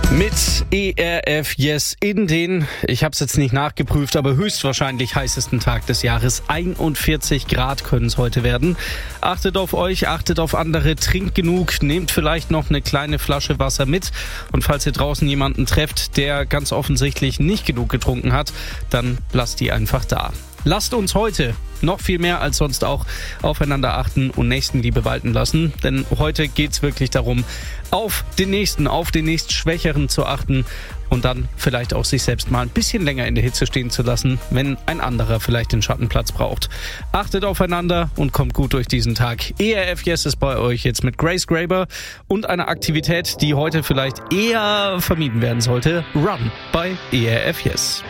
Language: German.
Mit ERF Yes in den, ich habe es jetzt nicht nachgeprüft, aber höchstwahrscheinlich heißesten Tag des Jahres. 41 Grad können es heute werden. Achtet auf euch, achtet auf andere, trinkt genug, nehmt vielleicht noch eine kleine Flasche Wasser mit. Und falls ihr draußen jemanden trefft, der ganz offensichtlich nicht genug getrunken hat, dann lasst die einfach da. Lasst uns heute noch viel mehr als sonst auch aufeinander achten und Nächstenliebe walten lassen. Denn heute geht's wirklich darum, auf den Nächsten, auf den Nächstschwächeren zu achten und dann vielleicht auch sich selbst mal ein bisschen länger in der Hitze stehen zu lassen, wenn ein anderer vielleicht den Schattenplatz braucht. Achtet aufeinander und kommt gut durch diesen Tag. ERF Yes ist bei euch jetzt mit Grace Graber und einer Aktivität, die heute vielleicht eher vermieden werden sollte. Run bei ERF Yes.